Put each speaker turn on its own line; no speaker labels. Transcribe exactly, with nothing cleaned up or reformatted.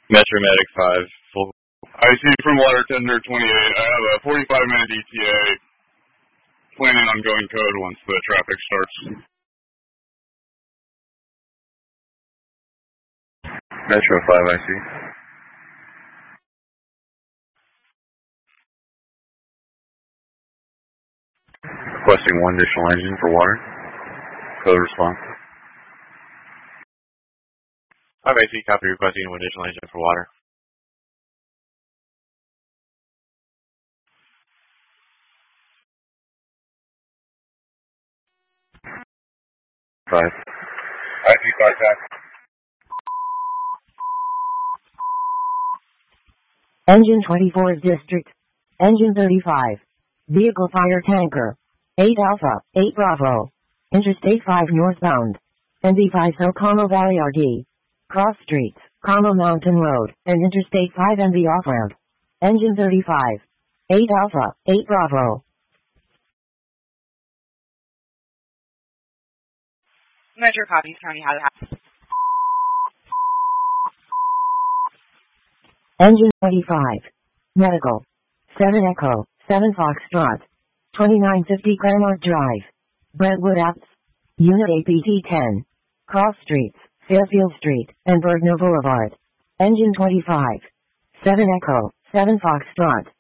Metro Medic five, full. I C from Water Tender twenty-eight. I have a forty-five minute E T A. Planning on going code once the traffic starts. Metro five, I C. Requesting one additional engine for water. Code response. five I C, copy, requesting one additional engine for water. five. I C contact.
Engine twenty-four District. Engine thirty-five. Vehicle fire tanker. eight Alpha, eight Bravo. Interstate five northbound. N B five Socamo Valley R D. Cross streets, Como Mountain Road, and Interstate five and the off-ramp. Engine thirty-five. eight Alpha, eight Bravo.
Metro copies, County, how to have.
Engine twenty-five. Medical. seven Echo, seven Foxtrot. twenty-nine fifty Claremont Drive. Brentwood Apps. Unit A P T ten. Cross streets, Fairfield Street, and Bergner Boulevard. Engine twenty-five. seven Echo, seven Foxtrot.